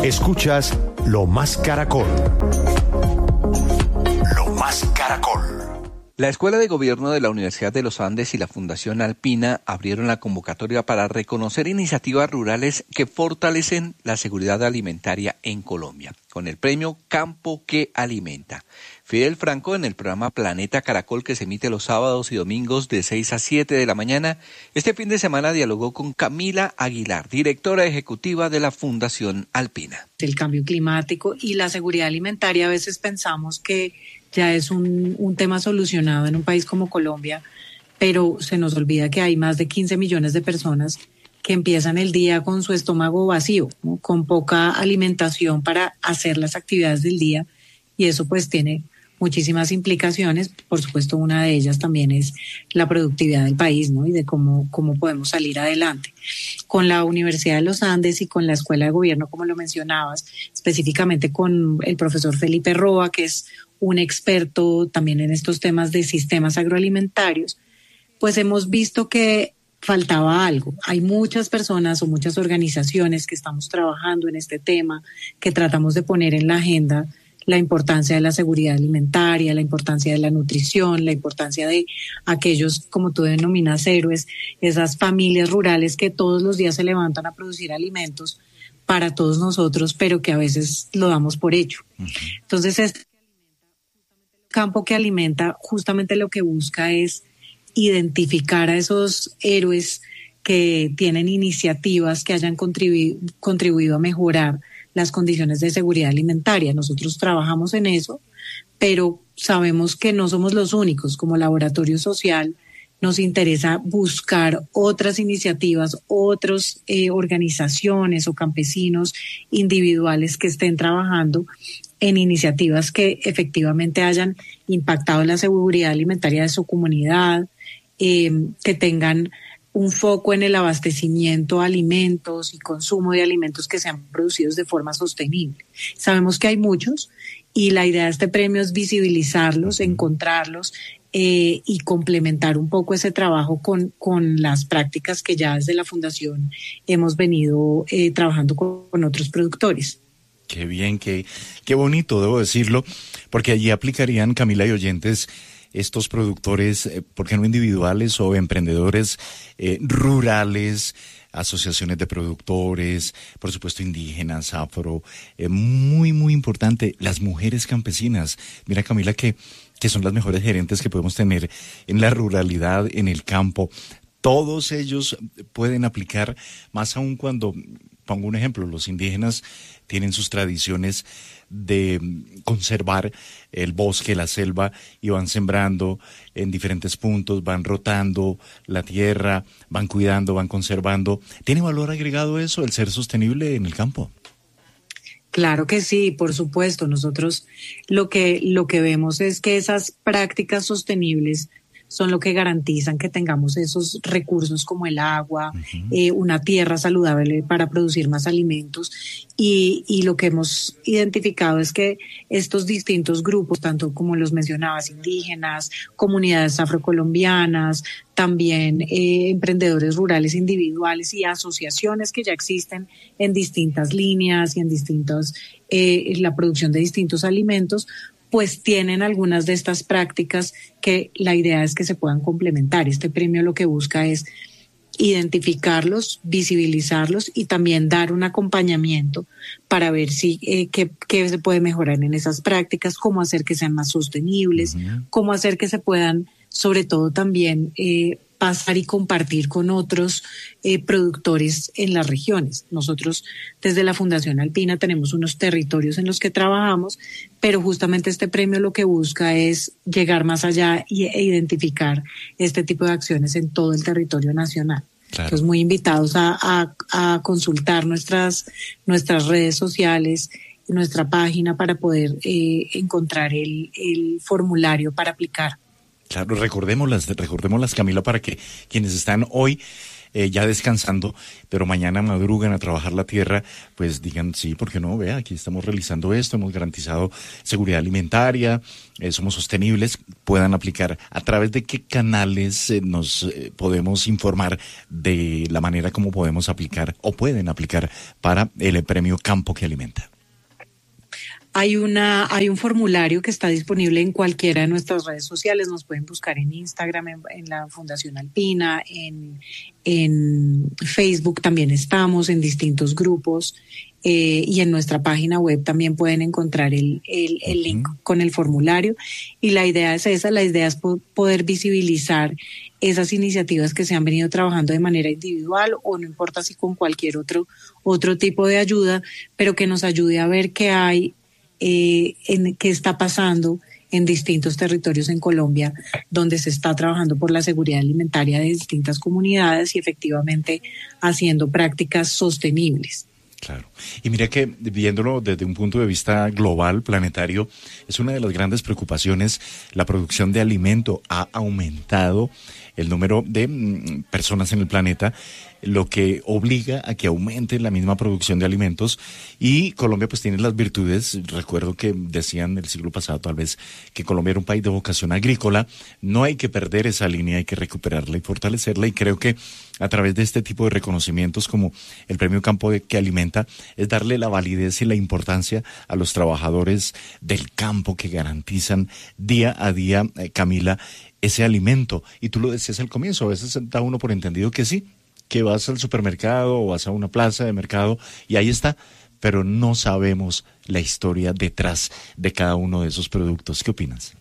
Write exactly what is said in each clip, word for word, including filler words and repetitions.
Escuchas Lo Más Caracol. Lo Más Caracol. La Escuela de Gobierno de la Universidad de los Andes y la Fundación Alpina abrieron la convocatoria para reconocer iniciativas rurales que fortalecen la seguridad alimentaria en Colombia, con el premio Campo que Alimenta. Fidel Franco, en el programa Planeta Caracol, que se emite los sábados y domingos de seis a siete de la mañana, este fin de semana dialogó con Camila Aguilar, directora ejecutiva de la Fundación Alpina. El cambio climático y la seguridad alimentaria, a veces pensamos que ya es un, un tema solucionado en un país como Colombia, pero se nos olvida que hay más de quince millones de personas que empiezan el día con su estómago vacío, ¿no? Con poca alimentación para hacer las actividades del día, y eso pues tiene muchísimas implicaciones. Por supuesto, una de ellas también es la productividad del país, ¿no? Y de cómo, cómo podemos salir adelante. Con la Universidad de los Andes y con la Escuela de Gobierno, como lo mencionabas, específicamente con el profesor Felipe Roa, que es un experto también en estos temas de sistemas agroalimentarios, pues hemos visto que faltaba algo. Hay muchas personas o muchas organizaciones que estamos trabajando en este tema, que tratamos de poner en la agenda la importancia de la seguridad alimentaria, la importancia de la nutrición, la importancia de aquellos, como tú denominas, héroes, esas familias rurales que todos los días se levantan a producir alimentos para todos nosotros, pero que a veces lo damos por hecho. Uh-huh. Entonces, este Campo que Alimenta justamente lo que busca es identificar a esos héroes que tienen iniciativas que hayan contribuido, contribuido a mejorar las condiciones de seguridad alimentaria. Nosotros trabajamos en eso, pero sabemos que no somos los únicos. Como laboratorio social nos interesa buscar otras iniciativas, otras eh, organizaciones o campesinos individuales que estén trabajando en iniciativas que efectivamente hayan impactado la seguridad alimentaria de su comunidad, eh, que tengan un foco en el abastecimiento de alimentos y consumo de alimentos que sean producidos de forma sostenible. Sabemos que hay muchos y la idea de este premio es visibilizarlos, encontrarlos eh, y complementar un poco ese trabajo con, con las prácticas que ya desde la Fundación hemos venido eh, trabajando con, con otros productores. Qué bien, qué, qué bonito, debo decirlo, porque allí aplicarían, Camila y oyentes, estos productores, eh, ¿por qué no individuales o emprendedores eh, rurales, asociaciones de productores, por supuesto indígenas, afro, eh, muy, muy importante, las mujeres campesinas? Mira, Camila, que, que son las mejores gerentes que podemos tener en la ruralidad, en el campo. Todos ellos pueden aplicar, más aún cuando, pongo un ejemplo, los indígenas tienen sus tradiciones de conservar el bosque, la selva, y van sembrando en diferentes puntos, van rotando la tierra, van cuidando, van conservando. ¿Tiene valor agregado eso, el ser sostenible en el campo? Claro que sí, por supuesto. Nosotros lo que, lo que vemos es que esas prácticas sostenibles son lo que garantizan que tengamos esos recursos como el agua, uh-huh. eh, una tierra saludable para producir más alimentos, y, y lo que hemos identificado es que estos distintos grupos, tanto como los mencionabas, indígenas, comunidades afrocolombianas, también eh, emprendedores rurales individuales y asociaciones que ya existen en distintas líneas y en distintos, eh, la producción de distintos alimentos, pues tienen algunas de estas prácticas que la idea es que se puedan complementar. Este premio lo que busca es identificarlos, visibilizarlos y también dar un acompañamiento para ver si eh, qué, qué se puede mejorar en esas prácticas, cómo hacer que sean más sostenibles, uh-huh. cómo hacer que se puedan, sobre todo también, eh, pasar y compartir con otros eh, productores en las regiones. Nosotros desde la Fundación Alpina tenemos unos territorios en los que trabajamos, pero justamente este premio lo que busca es llegar más allá y, e identificar este tipo de acciones en todo el territorio nacional. Claro. Entonces, muy invitados a, a, a consultar nuestras, nuestras redes sociales, nuestra página para poder eh, encontrar el, el formulario para aplicar. Claro, recordémoslas, recordémoslas, Camila, para que quienes están hoy eh, ya descansando, pero mañana madrugan a trabajar la tierra, pues digan, sí, ¿por qué no? Vea, aquí estamos realizando esto, hemos garantizado seguridad alimentaria, eh, somos sostenibles, puedan aplicar. ¿A través de qué canales eh, nos eh, podemos informar de la manera como podemos aplicar o pueden aplicar para el premio Campo que Alimenta? Hay una, hay un formulario que está disponible en cualquiera de nuestras redes sociales. Nos pueden buscar en Instagram, en, en la Fundación Alpina, en, en Facebook también estamos, en distintos grupos, eh, y en nuestra página web también pueden encontrar el, el, el uh-huh. link con el formulario. Y la idea es esa, la idea es po- poder visibilizar esas iniciativas que se han venido trabajando de manera individual o no importa si con cualquier otro, otro tipo de ayuda, pero que nos ayude a ver qué hay, Eh, en qué está pasando en distintos territorios en Colombia, donde se está trabajando por la seguridad alimentaria de distintas comunidades y efectivamente haciendo prácticas sostenibles. Claro. Y mira que viéndolo desde un punto de vista global, planetario, es una de las grandes preocupaciones. La producción de alimento ha aumentado el número de mm, personas en el planeta, lo que obliga a que aumente la misma producción de alimentos, y Colombia pues tiene las virtudes. Recuerdo que decían el siglo pasado tal vez que Colombia era un país de vocación agrícola. No hay que perder esa línea, hay que recuperarla y fortalecerla, y creo que a través de este tipo de reconocimientos como el Premio Campo que Alimenta es darle la validez y la importancia a los trabajadores del campo que garantizan día a día, eh, Camila, ese alimento. Y tú lo decías al comienzo, a veces da uno por entendido que sí, que vas al supermercado o vas a una plaza de mercado y ahí está, pero no sabemos la historia detrás de cada uno de esos productos. ¿Qué opinas?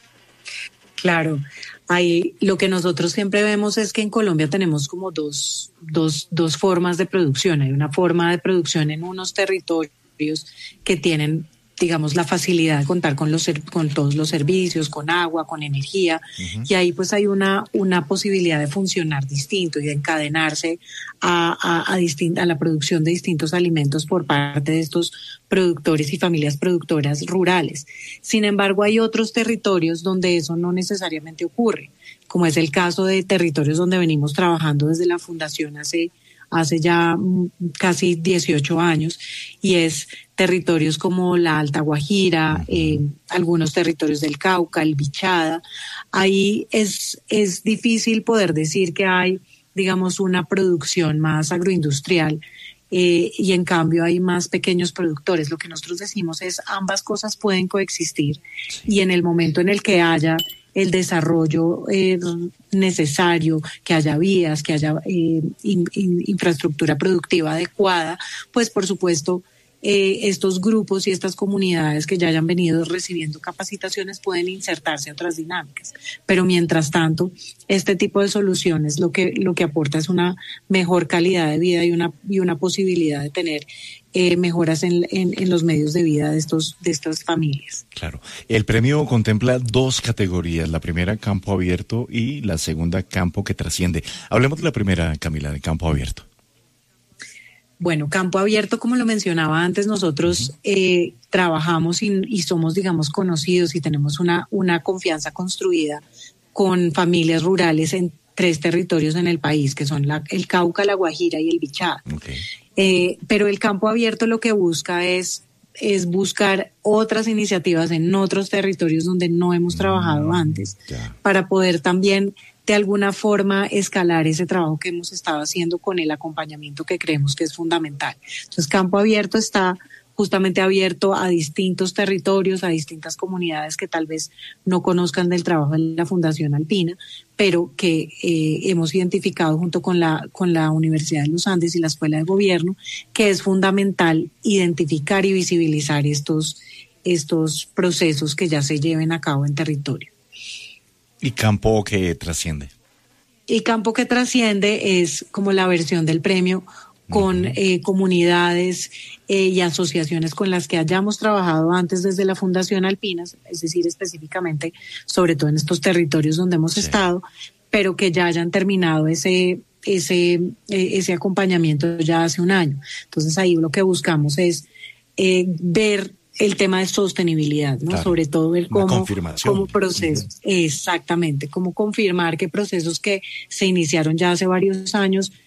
Claro, ahí lo que nosotros siempre vemos es que en Colombia tenemos como dos, dos, dos formas de producción. Hay una forma de producción en unos territorios que tienen, digamos, la facilidad de contar con los con todos los servicios, con agua, con energía, uh-huh. y ahí pues hay una una posibilidad de funcionar distinto y de encadenarse a a, a, distin- a la producción de distintos alimentos por parte de estos productores y familias productoras rurales. Sin embargo, hay otros territorios donde eso no necesariamente ocurre, como es el caso de territorios donde venimos trabajando desde la Fundación hace hace ya casi dieciocho años, y es territorios como la Alta Guajira, eh, algunos territorios del Cauca, el Bichada. Ahí es, es difícil poder decir que hay, digamos, una producción más agroindustrial, eh, y en cambio hay más pequeños productores. Lo que nosotros decimos es ambas cosas pueden coexistir, y en el momento en el que haya el desarrollo eh, necesario, que haya vías, que haya eh, in, in, infraestructura productiva adecuada, pues por supuesto eh, estos grupos y estas comunidades que ya hayan venido recibiendo capacitaciones pueden insertarse a otras dinámicas. Pero mientras tanto, este tipo de soluciones lo que lo que aporta es una mejor calidad de vida y una y una posibilidad de tener eh, mejoras en, en, en los medios de vida de estos de estas familias. Claro. El premio contempla dos categorías: la primera, campo abierto, y la segunda, campo que trasciende. Hablemos de la primera, Camila, de campo abierto. Bueno, campo abierto, como lo mencionaba antes, nosotros uh-huh. eh, trabajamos y, y somos, digamos, conocidos y tenemos una, una confianza construida con familias rurales en tres territorios en el país, que son la, el Cauca, la Guajira y el Bichada. Okay. Eh, pero el campo abierto lo que busca es, es buscar otras iniciativas en otros territorios donde no hemos trabajado mm, antes, yeah. para poder también de alguna forma escalar ese trabajo que hemos estado haciendo con el acompañamiento que creemos que es fundamental. Entonces, campo abierto está justamente abierto a distintos territorios, a distintas comunidades que tal vez no conozcan del trabajo de la Fundación Alpina, pero que eh, hemos identificado junto con la, con la Universidad de los Andes y la Escuela de Gobierno, que es fundamental identificar y visibilizar estos, estos procesos que ya se lleven a cabo en territorio. ¿Y campo que trasciende? Y campo que trasciende es como la versión del premio con uh-huh. eh, comunidades eh, y asociaciones con las que hayamos trabajado antes desde la Fundación Alpinas, es decir, específicamente, sobre todo en estos territorios donde hemos sí. estado, pero que ya hayan terminado ese, ese, eh, ese acompañamiento ya hace un año. Entonces ahí lo que buscamos es eh, ver el tema de sostenibilidad, ¿no? Claro, sobre todo ver cómo, cómo procesos, uh-huh. exactamente, cómo confirmar que procesos que se iniciaron ya hace varios años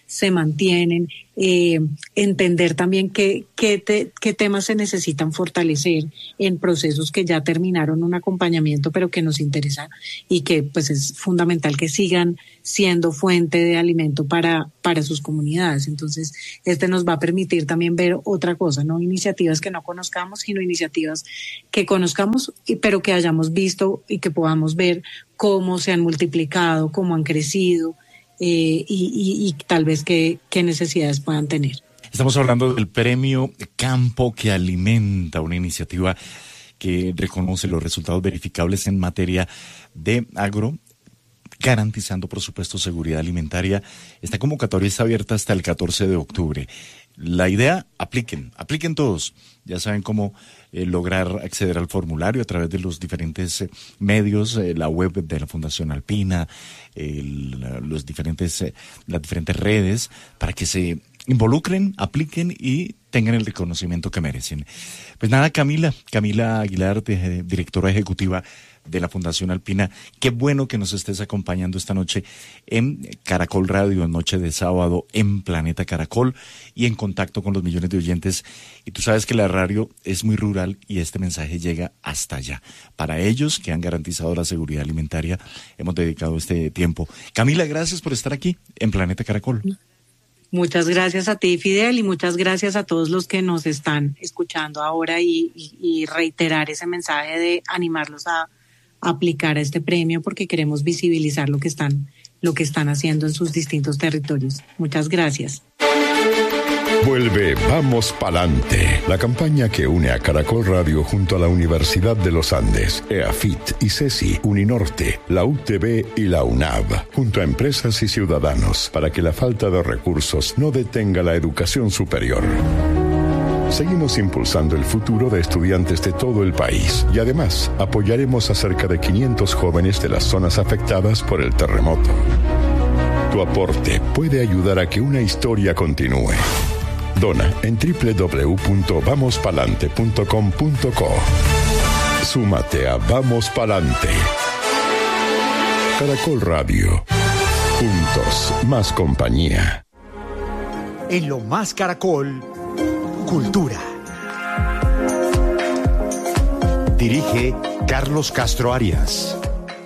se mantienen, eh, entender también qué, qué, te, qué temas se necesitan fortalecer en procesos que ya terminaron un acompañamiento, pero que nos interesa y que pues es fundamental que sigan siendo fuente de alimento para, para sus comunidades. Entonces, este nos va a permitir también ver otra cosa, no iniciativas que no conozcamos, sino iniciativas que conozcamos, pero que hayamos visto y que podamos ver cómo se han multiplicado, cómo han crecido eh, y, y, y tal vez qué, qué necesidades puedan tener. Estamos hablando del premio Campo que Alimenta, una iniciativa que reconoce los resultados verificables en materia de agro, garantizando, por supuesto, seguridad alimentaria. Esta convocatoria está abierta hasta el catorce de octubre. La idea, apliquen, apliquen todos. Ya saben cómo eh, lograr acceder al formulario a través de los diferentes eh, medios, eh, la web de la Fundación Alpina, el, los diferentes, eh, las diferentes redes, para que se involucren, apliquen y tengan el reconocimiento que merecen. Pues nada, Camila, Camila Aguilar, de, directora ejecutiva de la Fundación Alpina, qué bueno que nos estés acompañando esta noche en Caracol Radio, en Noche de Sábado, en Planeta Caracol y en contacto con los millones de oyentes. Y tú sabes que la radio es muy rural y este mensaje llega hasta allá. Para ellos que han garantizado la seguridad alimentaria, hemos dedicado este tiempo. Camila, gracias por estar aquí en Planeta Caracol. Muchas gracias a ti, Fidel, y muchas gracias a todos los que nos están escuchando ahora y, y, y reiterar ese mensaje de animarlos a aplicar a este premio porque queremos visibilizar lo que están, lo que están haciendo en sus distintos territorios. Muchas gracias. Vuelve Vamos Palante, la campaña que une a Caracol Radio junto a la Universidad de los Andes, EAFIT, ICESI, Uninorte, la U T B y la UNAV, junto a empresas y ciudadanos, para que la falta de recursos no detenga la educación superior. Seguimos impulsando el futuro de estudiantes de todo el país y además apoyaremos a cerca de quinientos jóvenes de las zonas afectadas por el terremoto. Tu aporte puede ayudar a que una historia continúe. Dona en doble u doble u doble u punto vamos palante punto com punto co. Súmate a Vamos Palante. Caracol Radio. Juntos, más compañía. En Lo Más Caracol, Cultura. Dirige Carlos Castro Arias.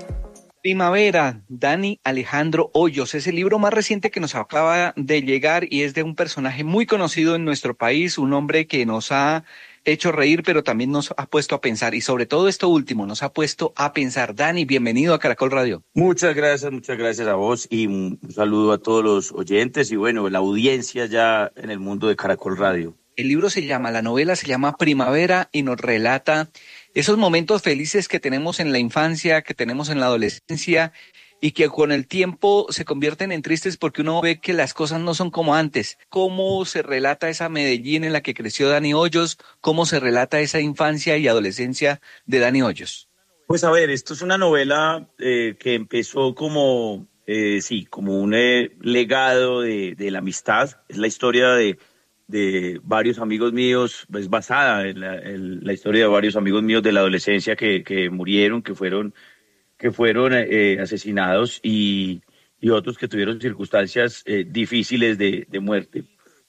Primavera, Dani Alejandro Hoyos, es el libro más reciente que nos acaba de llegar y es de un personaje muy conocido en nuestro país, un hombre que nos ha hecho reír, pero también nos ha puesto a pensar, y sobre todo esto último, nos ha puesto a pensar. Dani, bienvenido a Caracol Radio. Muchas gracias, muchas gracias a vos y un saludo a todos los oyentes y bueno, la audiencia ya en el mundo de Caracol Radio. El libro se llama, la novela se llama Primavera y nos relata esos momentos felices que tenemos en la infancia, que tenemos en la adolescencia y que con el tiempo se convierten en tristes porque uno ve que las cosas no son como antes. ¿Cómo se relata esa Medellín en la que creció Dani Hoyos? ¿Cómo se relata esa infancia y adolescencia de Dani Hoyos? Pues a ver, esto es una novela eh, que empezó como, eh, sí, como un eh, legado de, de la amistad. Es la historia de... de varios amigos míos, es basada en la, en la historia de varios amigos míos de la adolescencia que, que murieron, que fueron, que fueron eh, asesinados y, y otros que tuvieron circunstancias eh, difíciles de, de muerte.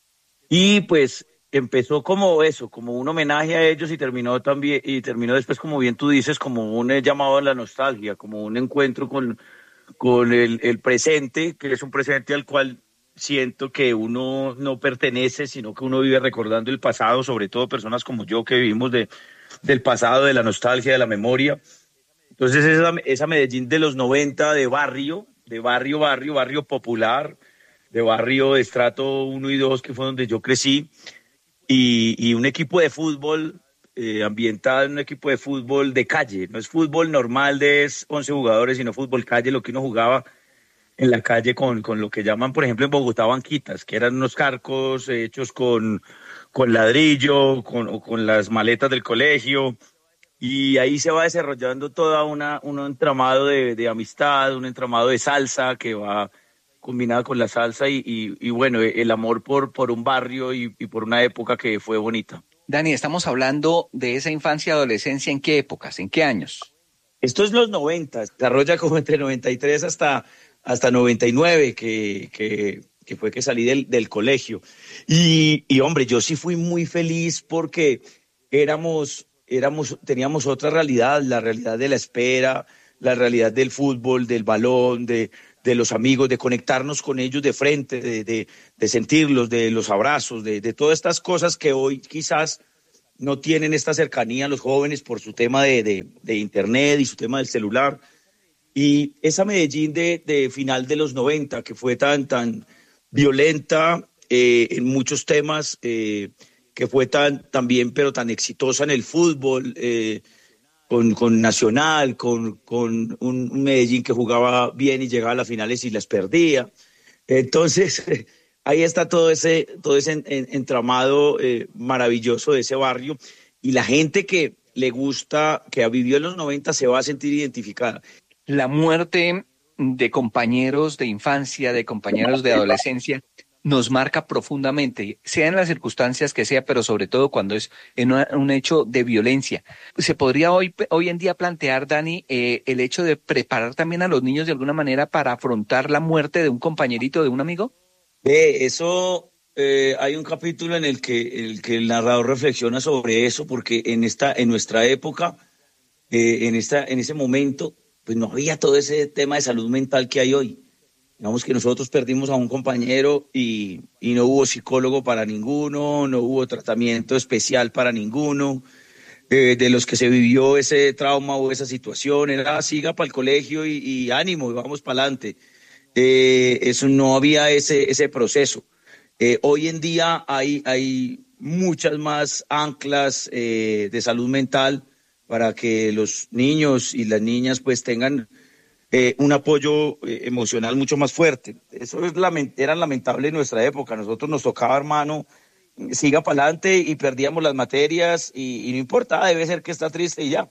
Y pues empezó como eso, como un homenaje a ellos y terminó también, y terminó después, como bien tú dices, como un eh, llamado a la nostalgia, como un encuentro con, con el, el presente, que es un presente al cual siento que uno no pertenece, sino que uno vive recordando el pasado, sobre todo personas como yo que vivimos de, del pasado, de la nostalgia, de la memoria. Entonces esa, esa Medellín de los noventa, de barrio, de barrio, barrio, barrio popular, de barrio de estrato uno y dos, que fue donde yo crecí, y, y un equipo de fútbol eh, ambientado en un equipo de fútbol de calle. No es fútbol normal de once jugadores, sino fútbol calle, lo que uno jugaba en la calle con, con lo que llaman, por ejemplo, en Bogotá, banquitas, que eran unos carcos hechos con, con ladrillo, con, o con las maletas del colegio, y ahí se va desarrollando toda una un entramado de, de amistad, un entramado de salsa que va combinada con la salsa y, y, y bueno, el amor por, por un barrio y, y por una época que fue bonita. Dani, estamos hablando de esa infancia y adolescencia, ¿en qué épocas, en qué años? Esto es los noventa, se desarrolla como entre noventa y tres hasta... hasta noventa y nueve, que, que que fue que salí del, del colegio. Y, y hombre, yo sí fui muy feliz porque éramos, éramos, teníamos otra realidad, la realidad de la espera, la realidad del fútbol, del balón, de, de los amigos, de conectarnos con ellos de frente, de, de, de sentirlos, de los abrazos, de, de todas estas cosas que hoy quizás no tienen esta cercanía los jóvenes por su tema de, de, de internet y su tema del celular. Y esa Medellín de, de final de los noventa, que fue tan, tan violenta eh, en muchos temas, eh, que fue tan también, pero tan exitosa en el fútbol, eh, con, con Nacional, con, con un, un Medellín que jugaba bien y llegaba a las finales y las perdía. Entonces, ahí está todo ese, todo ese en, en, entramado eh, maravilloso de ese barrio, y la gente que le gusta, que vivió en los noventa, se va a sentir identificada. La muerte de compañeros de infancia, de compañeros de adolescencia, nos marca profundamente, sea en las circunstancias que sea, pero sobre todo cuando es en una, un hecho de violencia. ¿Se podría hoy, hoy en día plantear, Dani, eh, el hecho de preparar también a los niños de alguna manera para afrontar la muerte de un compañerito, de un amigo? Eh, eso, eh, hay un capítulo en el que, en el que el narrador reflexiona sobre eso, porque en, esta, en nuestra época, eh, en, esta, en ese momento, pues no había todo ese tema de salud mental que hay hoy. Digamos que nosotros perdimos a un compañero y, y no hubo psicólogo para ninguno, no hubo tratamiento especial para ninguno. Eh, de los que se vivió ese trauma o esa situación, era siga para el colegio y, y ánimo, y vamos para adelante. Eh, eso no había ese, ese proceso. Eh, hoy en día hay, hay muchas más anclas eh, de salud mental para que los niños y las niñas pues tengan eh, un apoyo eh, emocional mucho más fuerte. Eso es lament- era lamentable en nuestra época. Nosotros nos tocaba, hermano, siga para adelante, y perdíamos las materias y, y no importa, debe ser que está triste y ya.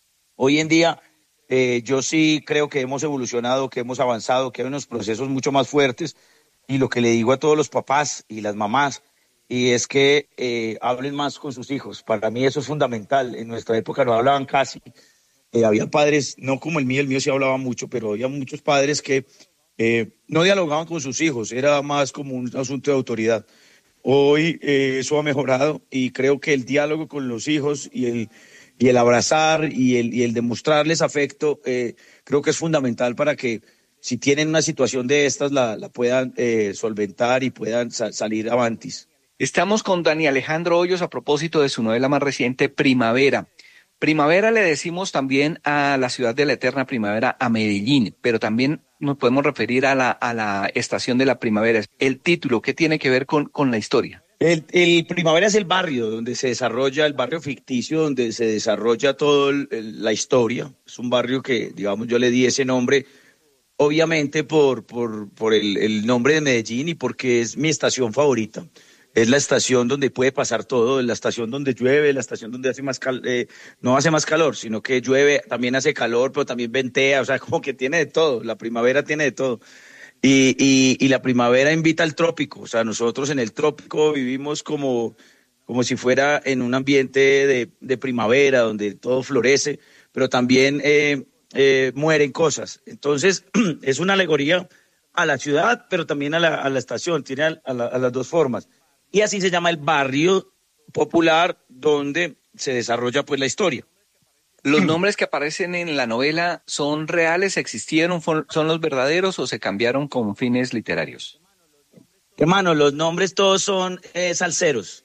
Hoy en día eh, yo sí creo que hemos evolucionado, que hemos avanzado, que hay unos procesos mucho más fuertes, y lo que le digo a todos los papás y las mamás, y es que eh, hablen más con sus hijos. Para mí eso es fundamental. En nuestra época no hablaban casi. Eh, había padres, no como el mío, el mío sí hablaba mucho, pero había muchos padres que eh, no dialogaban con sus hijos, era más como un asunto de autoridad. Hoy eh, eso ha mejorado, y creo que el diálogo con los hijos y el, y el abrazar y el, y el demostrarles afecto, eh, creo que es fundamental para que si tienen una situación de estas la, la puedan eh, solventar y puedan sa- salir avantis. Estamos con Dani Alejandro Hoyos a propósito de su novela más reciente, Primavera. Primavera le decimos también a la ciudad de la eterna primavera, a Medellín, pero también nos podemos referir a la, a la estación de la primavera. El título, ¿qué tiene que ver con, con la historia? El, el Primavera es el barrio donde se desarrolla, el barrio ficticio donde se desarrolla toda la historia. Es un barrio que, digamos, yo le di ese nombre, obviamente por, por, por el, el nombre de Medellín y porque es mi estación favorita. Es la estación donde puede pasar todo, es la estación donde llueve, la estación donde hace más cal- eh, no hace más calor, sino que llueve, también hace calor, pero también ventea, o sea, como que tiene de todo, la primavera tiene de todo. Y, y, y la primavera invita al trópico, o sea, nosotros en el trópico vivimos como, como si fuera en un ambiente de, de primavera, donde todo florece, pero también eh, eh, mueren cosas. Entonces, es una alegoría a la ciudad, pero también a la, a la estación, tiene a, a, la, a las dos formas. Y así se llama el barrio popular donde se desarrolla pues la historia. ¿Los nombres que aparecen en la novela son reales, existieron, son los verdaderos o se cambiaron con fines literarios? Hermano, los nombres todos son eh, salseros.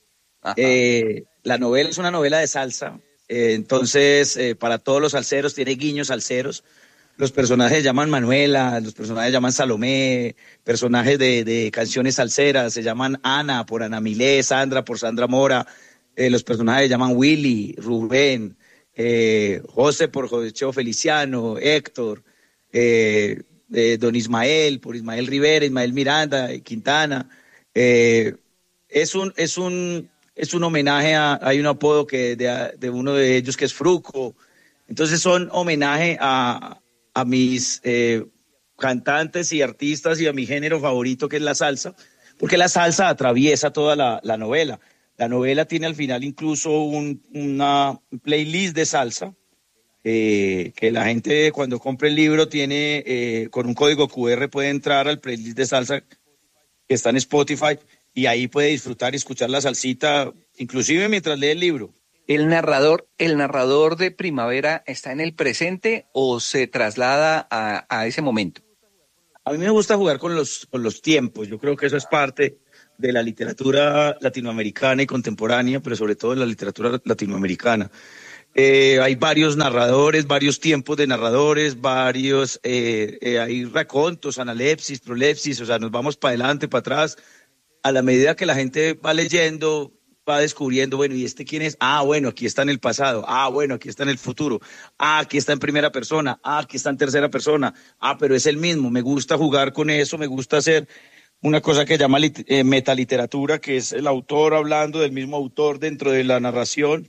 Eh, la novela es una novela de salsa, eh, entonces eh, para todos los salseros tiene guiños salseros. Los personajes se llaman Manuela, los personajes se llaman Salomé, personajes de, de canciones salseras se llaman Ana por Ana Milé, Sandra por Sandra Mora, eh, los personajes se llaman Willy, Rubén, eh, José por José Cheo Feliciano, Héctor, eh, eh, Don Ismael por Ismael Rivera, Ismael Miranda, Quintana. Eh, es un, es un, es un homenaje a, hay un apodo que de, de uno de ellos que es Fruco. Entonces son homenaje a a mis eh, cantantes y artistas y a mi género favorito, que es la salsa, porque la salsa atraviesa toda la, la novela. La novela tiene al final incluso un, una playlist de salsa, eh, que la gente cuando compre el libro tiene, eh, con un código Q R puede entrar al playlist de salsa, que está en Spotify, y ahí puede disfrutar y escuchar la salsita, inclusive mientras lee el libro. ¿El narrador, el narrador de Primavera está en el presente o se traslada a, a ese momento? A mí me gusta jugar con los, con los tiempos. Yo creo que eso es parte de la literatura latinoamericana y contemporánea, pero sobre todo de la literatura latinoamericana. Eh, hay varios narradores, varios tiempos de narradores, varios, eh, eh, hay racontos, analepsis, prolepsis, o sea, nos vamos para adelante, para atrás. A la medida que la gente va leyendo, va descubriendo, bueno, ¿y este quién es? Ah, bueno, aquí está en el pasado. Ah, bueno, aquí está en el futuro. Ah, aquí está en primera persona. Ah, aquí está en tercera persona. Ah, pero es el mismo. Me gusta jugar con eso, me gusta hacer una cosa que llama lit- eh, metaliteratura, que es el autor hablando del mismo autor dentro de la narración.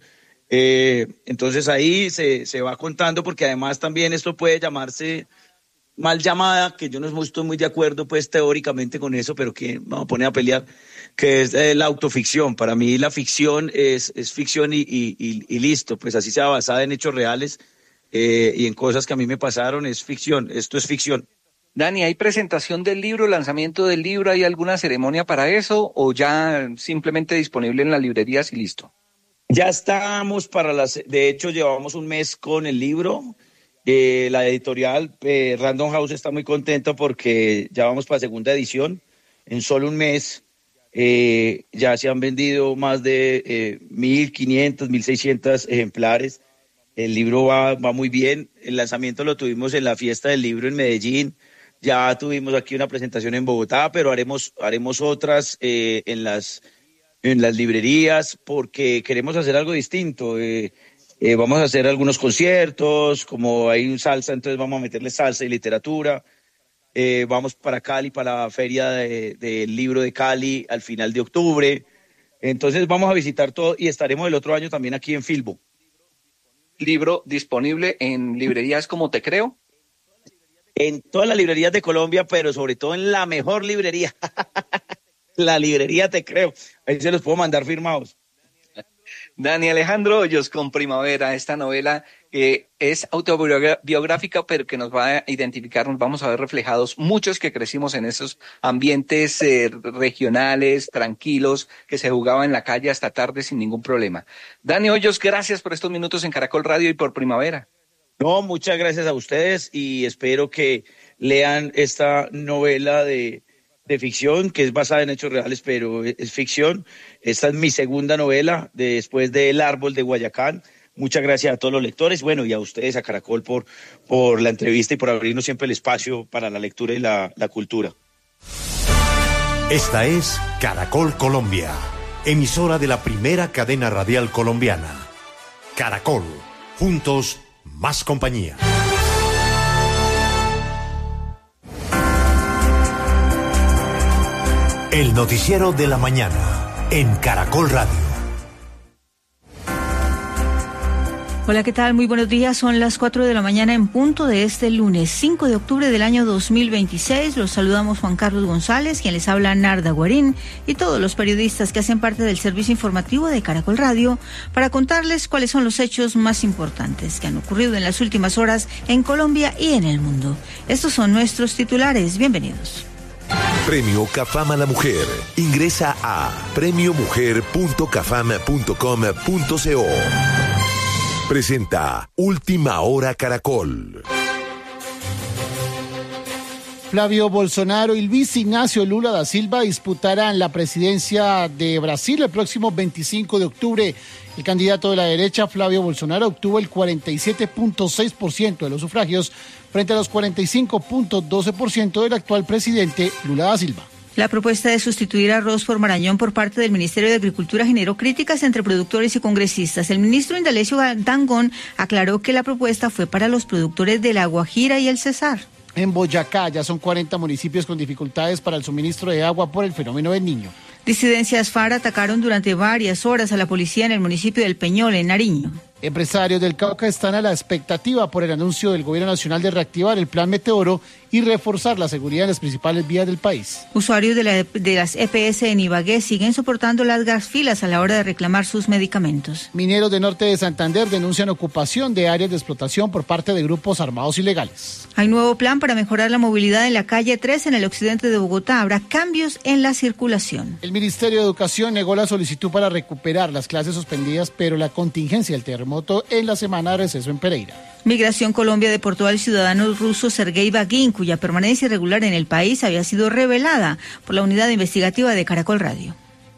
Eh, entonces ahí se, se va contando, porque además también esto puede llamarse mal llamada, que yo no estoy muy de acuerdo pues teóricamente con eso, pero que vamos a poner a pelear, que es eh, la autoficción. Para mí la ficción es, es ficción y, y, y, y listo, pues así sea basada en hechos reales eh, y en cosas que a mí me pasaron, es ficción, esto es ficción. Dani, ¿hay presentación del libro, lanzamiento del libro, hay alguna ceremonia para eso o ya simplemente disponible en las librerías y listo? Ya estamos para las, de hecho llevamos un mes con el libro, eh, la editorial eh, Random House está muy contenta porque ya vamos para segunda edición, en solo un mes eh, ya se han vendido más de eh, mil quinientos, mil seiscientos ejemplares, el libro va, va muy bien, el lanzamiento lo tuvimos en la fiesta del libro en Medellín, ya tuvimos aquí una presentación en Bogotá, pero haremos, haremos otras eh, en las... en las librerías, porque queremos hacer algo distinto. Eh, eh, vamos a hacer algunos conciertos, como hay un salsa, entonces vamos a meterle salsa y literatura. Eh, vamos para Cali, para la feria del de libro de Cali al final de octubre. Entonces vamos a visitar todo y estaremos el otro año también aquí en Filbo. ¿Libro disponible en librerías como Te Creo? En todas las librerías de Colombia, pero sobre todo en la mejor librería. La librería Te Creo. Ahí se los puedo mandar firmados. Dani Alejandro Hoyos con Primavera, esta novela que es autobiográfica, pero que nos va a identificar, nos vamos a ver reflejados muchos que crecimos en esos ambientes eh, regionales, tranquilos, que se jugaba en la calle hasta tarde sin ningún problema. Dani Hoyos, gracias por estos minutos en Caracol Radio y por Primavera. No, muchas gracias a ustedes y espero que lean esta novela de... de ficción, que es basada en hechos reales, pero es ficción. Esta es mi segunda novela, de, después de El Árbol de Guayacán. Muchas gracias a todos los lectores, bueno, y a ustedes, a Caracol, por, por la entrevista y por abrirnos siempre el espacio para la lectura y la, la cultura. Esta es Caracol Colombia, emisora de la primera cadena radial colombiana. Caracol, juntos, más compañía. El noticiero de la mañana en Caracol Radio. Hola, ¿qué tal? Muy buenos días. Son las cuatro de la mañana en punto de este lunes cinco de octubre del año dos mil veintiséis. Los saludamos Juan Carlos González, quien les habla Narda Guarín, y todos los periodistas que hacen parte del servicio informativo de Caracol Radio para contarles cuáles son los hechos más importantes que han ocurrido en las últimas horas en Colombia y en el mundo. Estos son nuestros titulares. Bienvenidos. Premio Cafam a la Mujer. Ingresa a premio mujer punto cafam punto com punto co. Presenta Última Hora Caracol. Flavio Bolsonaro y Luis Ignacio Lula da Silva disputarán la presidencia de Brasil el próximo veinticinco de octubre. El candidato de la derecha, Flavio Bolsonaro, obtuvo el cuarenta y siete punto seis por ciento de los sufragios frente a los cuarenta y cinco punto doce por ciento del actual presidente Lula da Silva. La propuesta de sustituir a Rospor Marañón por parte del Ministerio de Agricultura generó críticas entre productores y congresistas. El ministro Indalecio Dangond aclaró que la propuesta fue para los productores de La Guajira y el Cesar. En Boyacá ya son cuarenta municipios con dificultades para el suministro de agua por el fenómeno del Niño. Disidencias FARC atacaron durante varias horas a la policía en el municipio del Peñol, en Nariño. Empresarios del Cauca están a la expectativa por el anuncio del Gobierno Nacional de reactivar el Plan Meteoro y reforzar la seguridad en las principales vías del país. Usuarios de, la, de las E P S en Ibagué siguen soportando largas filas a la hora de reclamar sus medicamentos. Mineros del norte de Santander denuncian ocupación de áreas de explotación por parte de grupos armados ilegales. Hay nuevo plan para mejorar la movilidad en la calle tres en el occidente de Bogotá. Habrá cambios en la circulación. El Ministerio de Educación negó la solicitud para recuperar las clases suspendidas, pero la contingencia del terremoto en la semana de receso en Pereira. Migración Colombia deportó al ciudadano ruso Sergei Bagin, cuya permanencia irregular en el país había sido revelada por la unidad investigativa de Caracol Radio.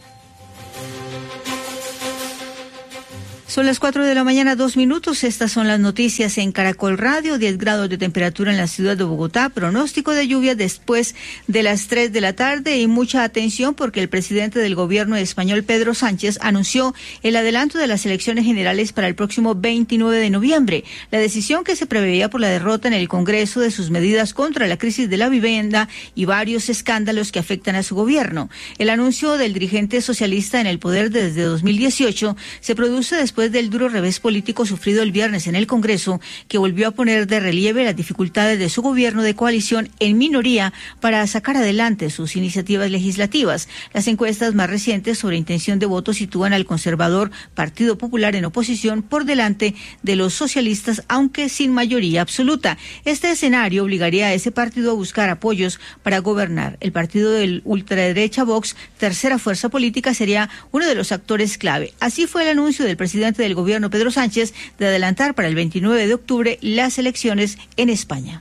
Son las cuatro de la mañana, dos minutos. Estas son las noticias en Caracol Radio. diez grados de temperatura en la ciudad de Bogotá. Pronóstico de lluvia después de las tres de la tarde. Y mucha atención porque el presidente del gobierno español, Pedro Sánchez, anunció el adelanto de las elecciones generales para el próximo veintinueve de noviembre. La decisión, que se preveía por la derrota en el Congreso de sus medidas contra la crisis de la vivienda y varios escándalos que afectan a su gobierno. El anuncio del dirigente socialista en el poder desde dos mil dieciocho se produce después Después del duro revés político sufrido el viernes en el Congreso, que volvió a poner de relieve las dificultades de su gobierno de coalición en minoría para sacar adelante sus iniciativas legislativas. Las encuestas más recientes sobre intención de voto sitúan al conservador Partido Popular en oposición por delante de los socialistas, aunque sin mayoría absoluta. Este escenario obligaría a ese partido a buscar apoyos para gobernar. El partido del ultraderecha Vox, tercera fuerza política, sería uno de los actores clave. Así fue el anuncio del presidente del gobierno Pedro Sánchez de adelantar para el veintinueve de octubre las elecciones en España.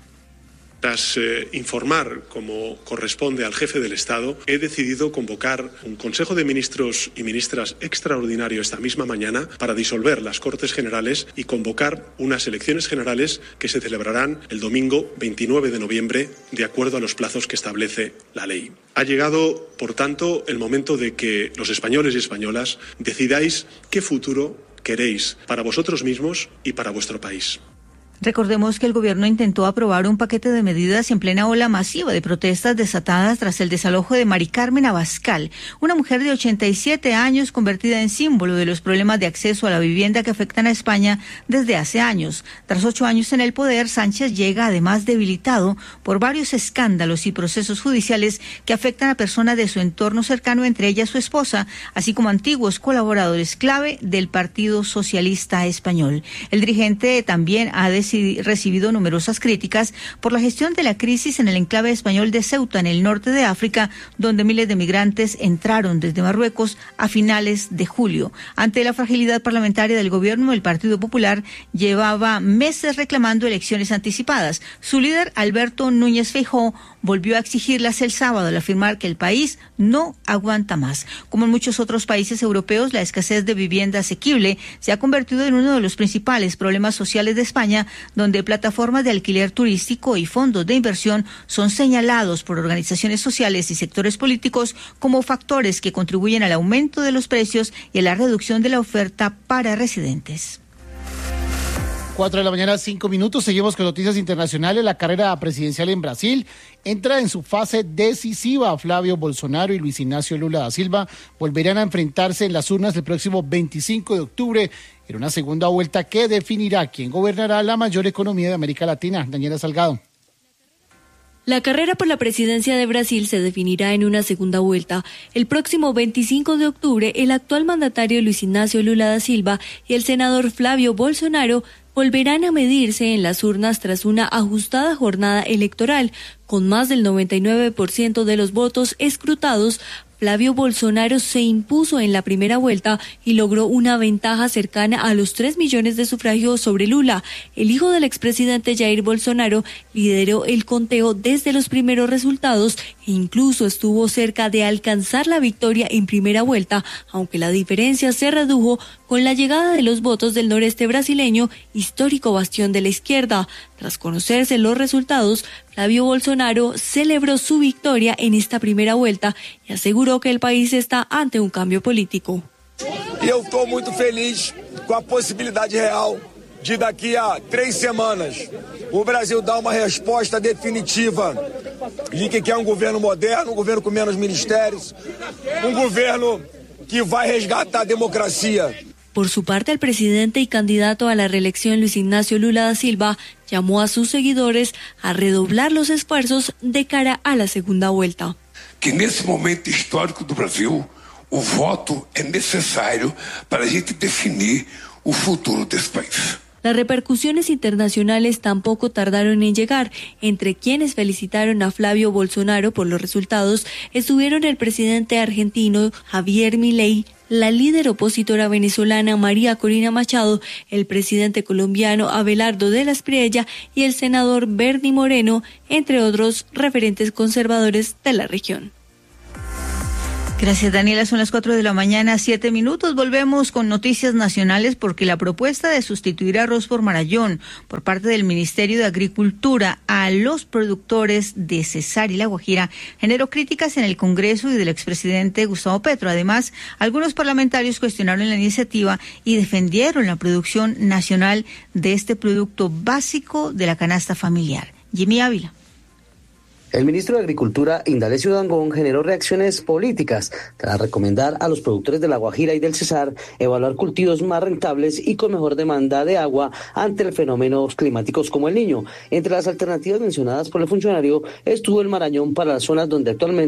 Tras eh, informar, como corresponde al jefe del Estado, he decidido convocar un Consejo de Ministros y Ministras extraordinario esta misma mañana para disolver las Cortes Generales y convocar unas elecciones generales que se celebrarán el domingo veintinueve de noviembre, de acuerdo a los plazos que establece la ley. Ha llegado, por tanto, el momento de que los españoles y españolas decidáis qué futuro queréis para vosotros mismos y para vuestro país. Recordemos que el gobierno intentó aprobar un paquete de medidas en plena ola masiva de protestas desatadas tras el desalojo de Mari Carmen Abascal, una mujer de ochenta y siete años convertida en símbolo de los problemas de acceso a la vivienda que afectan a España desde hace años. Tras ocho años en el poder, Sánchez llega además debilitado por varios escándalos y procesos judiciales que afectan a personas de su entorno cercano, entre ellas su esposa, así como antiguos colaboradores clave del Partido Socialista Español. El dirigente también ha decidido recibido numerosas críticas por la gestión de la crisis en el enclave español de Ceuta, en el norte de África, donde miles de migrantes entraron desde Marruecos a finales de julio. Ante la fragilidad parlamentaria del gobierno, el Partido Popular llevaba meses reclamando elecciones anticipadas. Su líder, Alberto Núñez Feijóo, volvió a exigirlas el sábado al afirmar que el país no aguanta más. Como en muchos otros países europeos, la escasez de vivienda asequible se ha convertido en uno de los principales problemas sociales de España, donde plataformas de alquiler turístico y fondos de inversión son señalados por organizaciones sociales y sectores políticos como factores que contribuyen al aumento de los precios y a la reducción de la oferta para residentes. Cuatro de la mañana, cinco minutos. Seguimos con noticias internacionales. La carrera presidencial en Brasil entra en su fase decisiva. Flavio Bolsonaro y Luis Ignacio Lula da Silva volverán a enfrentarse en las urnas el próximo veinticinco de octubre en una segunda vuelta que definirá quién gobernará la mayor economía de América Latina. Daniela Salgado. La carrera por la presidencia de Brasil se definirá en una segunda vuelta. El próximo veinticinco de octubre, el actual mandatario Luis Ignacio Lula da Silva y el senador Flavio Bolsonaro volverán a medirse en las urnas tras una ajustada jornada electoral. Con más del noventa y nueve por ciento de los votos escrutados, Flavio Bolsonaro se impuso en la primera vuelta y logró una ventaja cercana a los tres millones de sufragios sobre Lula. El hijo del expresidente Jair Bolsonaro lideró el conteo desde los primeros resultados e incluso estuvo cerca de alcanzar la victoria en primera vuelta, aunque la diferencia se redujo con la llegada de los votos del noreste brasileño, histórico bastión de la izquierda. Tras conocerse los resultados, Flavio Bolsonaro celebró su victoria en esta primera vuelta y aseguró que el país está ante un cambio político. E eu estou muito feliz com a possibilidade real de daqui a três semanas o Brasil dar uma resposta definitiva de que quer um governo moderno, um governo com menos ministérios, um governo que vai resgatar a democracia. Por su parte, el presidente y candidato a la reelección Luis Ignacio Lula da Silva llamó a sus seguidores a redoblar los esfuerzos de cara a la segunda vuelta. Que nesse momento histórico do Brasil, o voto é necessário para a gente definir o futuro desse país. Las repercusiones internacionales tampoco tardaron en llegar. Entre quienes felicitaron a Flavio Bolsonaro por los resultados estuvieron el presidente argentino Javier Milei, la líder opositora venezolana María Corina Machado, el presidente colombiano Abelardo de la Espriella y el senador Bernie Moreno, entre otros referentes conservadores de la región. Gracias, Daniela. Son las cuatro de la mañana, siete minutos. Volvemos con noticias nacionales porque la propuesta de sustituir arroz por marallón por parte del Ministerio de Agricultura a los productores de Cesar y La Guajira generó críticas en el Congreso y del expresidente Gustavo Petro. Además, algunos parlamentarios cuestionaron la iniciativa y defendieron la producción nacional de este producto básico de la canasta familiar. Jimmy Ávila. El ministro de Agricultura, Indalecio Dangond, generó reacciones políticas tras recomendar a los productores de La Guajira y del Cesar evaluar cultivos más rentables y con mejor demanda de agua ante fenómenos climáticos como el Niño. Entre las alternativas mencionadas por el funcionario estuvo el marañón para las zonas donde actualmente